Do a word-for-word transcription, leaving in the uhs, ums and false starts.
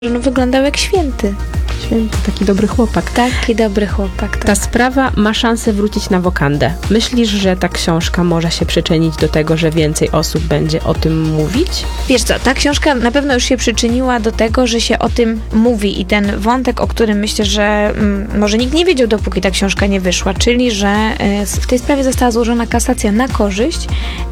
No, wyglądał jak święty. Święty, taki dobry chłopak. Taki dobry chłopak. Tak. Ta sprawa ma szansę wrócić na wokandę. Myślisz, że ta książka może się przyczynić do tego, że więcej osób będzie o tym mówić? Wiesz co, ta książka na pewno już się przyczyniła do tego, że się o tym mówi i ten wątek, o którym myślę, że mm, może nikt nie wiedział, dopóki ta książka nie wyszła, czyli że y, w tej sprawie została złożona kasacja na korzyść